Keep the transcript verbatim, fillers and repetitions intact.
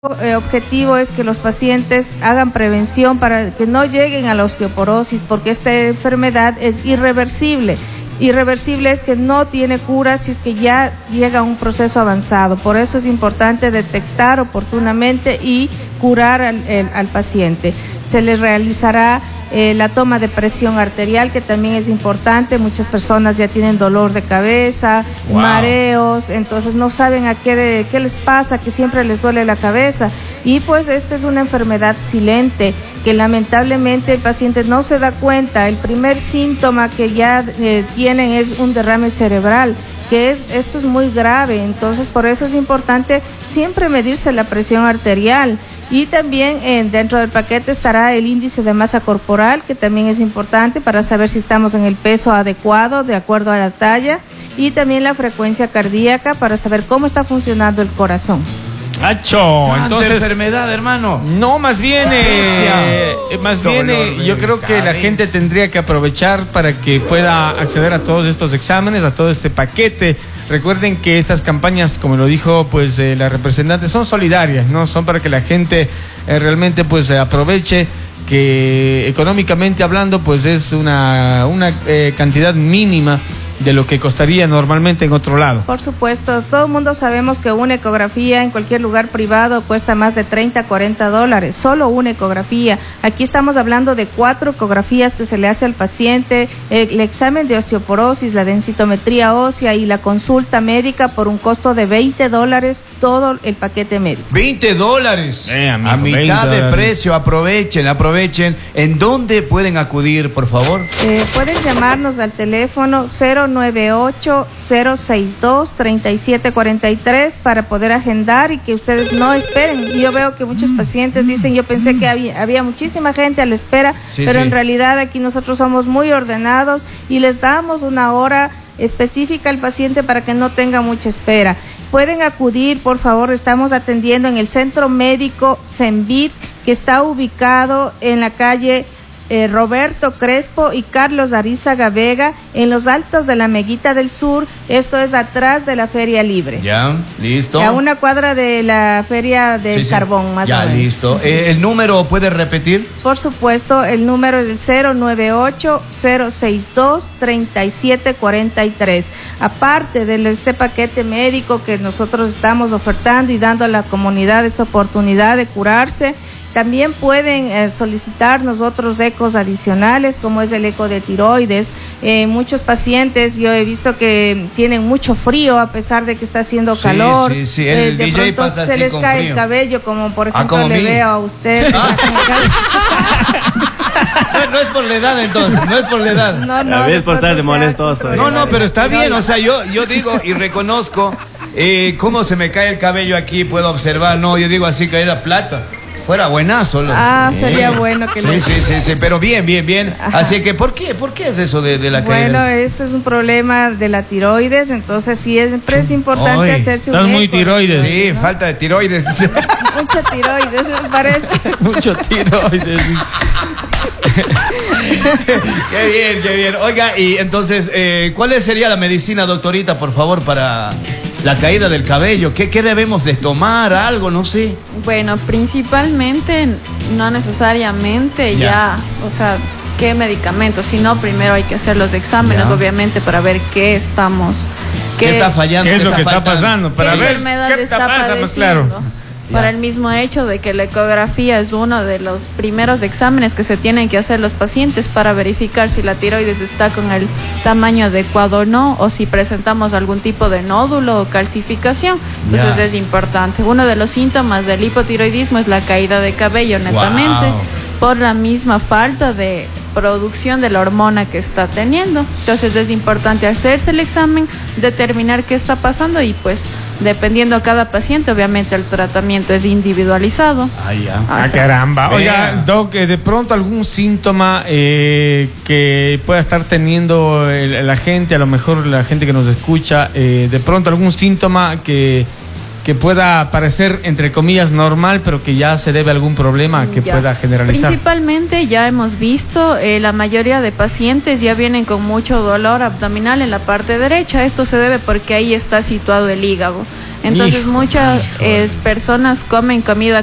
El objetivo es que los pacientes hagan prevención para que no lleguen a la osteoporosis, porque esta enfermedad es irreversible. Irreversible es que no tiene cura si es que ya llega a un proceso avanzado. Por eso es importante detectar oportunamente y curar al, el, al paciente. Se les realizará eh, la toma de presión arterial, que también es importante. Muchas personas ya tienen dolor de cabeza, wow. mareos, entonces no saben a qué, de, qué les pasa, que siempre les duele la cabeza. Y pues esta es una enfermedad silente, que lamentablemente el paciente no se da cuenta. El primer síntoma que ya eh, tienen es un derrame cerebral, que es, esto es muy grave. Entonces por eso es importante siempre medirse la presión arterial. Y también eh, dentro del paquete estará el índice de masa corporal, que también es importante para saber si estamos en el peso adecuado de acuerdo a la talla, y también la frecuencia cardíaca para saber cómo está funcionando el corazón. ¡Acho! Entonces, enfermedad, hermano. No, más bien, eh, más bien eh, yo creo que la gente tendría que aprovechar para que pueda acceder a todos estos exámenes, a todo este paquete. Recuerden que estas campañas, como lo dijo pues eh, la representante, son solidarias, ¿no? Son para que la gente eh, realmente pues eh, aproveche, que económicamente hablando pues es una, una eh, cantidad mínima de lo que costaría normalmente en otro lado. Por supuesto, todo el mundo sabemos que una ecografía en cualquier lugar privado cuesta más de treinta, cuarenta dólares, solo una ecografía. Aquí estamos hablando de cuatro ecografías que se le hace al paciente, el examen de osteoporosis, la densitometría ósea y la consulta médica por un costo de veinte dólares, todo el paquete médico. veinte dólares, eh, amigo, a mitad de dólares. precio, aprovechen, aprovechen. ¿En dónde pueden acudir, por favor? Eh, pueden llamarnos al teléfono cero nueve ocho, cero seis dos, tres siete cuatro tres para poder agendar y que ustedes no esperen. Y yo veo que muchos pacientes dicen, yo pensé que había, había muchísima gente a la espera, sí, pero sí. En realidad aquí nosotros somos muy ordenados y les damos una hora específica al paciente para que no tenga mucha espera. Pueden acudir, por favor, estamos atendiendo en el Centro Médico Zenvid, que está ubicado en la calle Eh, Roberto Crespo y Carlos Arizaga Vega, en los altos de la Meguita del Sur. Esto es atrás de la Feria Libre. Ya, listo. A una cuadra de la Feria del sí, Carbón, sí. más ya, o menos. Ya, listo. Eh, ¿El número puede repetir? Por supuesto, el número es el cero nueve ocho, cero seis dos, tres siete cuatro tres. Aparte de este paquete médico que nosotros estamos ofertando y dando a la comunidad esta oportunidad de curarse, también pueden eh, solicitarnos otros ecos adicionales, como es el eco de tiroides. Eh, muchos pacientes, yo he visto que tienen mucho frío a pesar de que está haciendo sí, calor. Sí, sí, el eh, de D J pronto pasa se así les con cae frío. el cabello, como por ah, ejemplo como le mí. veo a usted. Ah. No es por la edad entonces, no es por la edad. No, no, a veces por estar de molestoso. No, no, pero está bien, o sea, yo, yo digo y reconozco eh, cómo se me cae el cabello aquí, puedo observar, no, yo digo así cae la plata. Fuera buenazo. Lo... Ah, sería bueno que lo... Sí, sí, sí, sí, pero bien, bien, bien. Ajá. Así que, ¿por qué? ¿Por qué es eso de, de la caída? Bueno, este es un problema de la tiroides, entonces siempre es importante Ay, hacerse un Estás eco. muy tiroides. Sí, ¿no? Falta de tiroides. Mucha tiroides, me parece. Mucho tiroides. Qué bien, qué bien. Oiga, y entonces, eh, ¿cuál sería la medicina, doctorita, por favor, para la caída del cabello? ¿Qué, qué debemos de tomar? Algo, no sé. Bueno, principalmente, no necesariamente ya, ya o sea, qué medicamentos, sino primero hay que hacer los exámenes, ya. obviamente, para ver qué estamos... ¿Qué, ¿Qué está fallando? ¿Qué es ¿Qué lo que está, está pasando? Para ¿Qué ver enfermedad qué está pasa, padeciendo? Más claro. Por el mismo hecho de que la ecografía es uno de los primeros exámenes que se tienen que hacer los pacientes para verificar si la tiroides está con el tamaño adecuado o no, o si presentamos algún tipo de nódulo o calcificación. Entonces yeah. es importante. Uno de los síntomas del hipotiroidismo es la caída de cabello, netamente, wow. por la misma falta de producción de la hormona que está teniendo. Entonces es importante hacerse el examen, determinar qué está pasando y pues dependiendo a cada paciente, obviamente el tratamiento es individualizado. Ah, ya. Ah, caramba. Oiga, Doc, eh, de pronto algún síntoma eh, que pueda estar teniendo el, la gente, a lo mejor la gente que nos escucha, eh, de pronto algún síntoma que que pueda parecer, entre comillas, normal, pero que ya se debe a algún problema que Ya. pueda generalizar? Principalmente ya hemos visto, eh, la mayoría de pacientes ya vienen con mucho dolor abdominal en la parte derecha. Esto se debe porque ahí está situado el hígado. Entonces Hijo. muchas eh, personas comen comida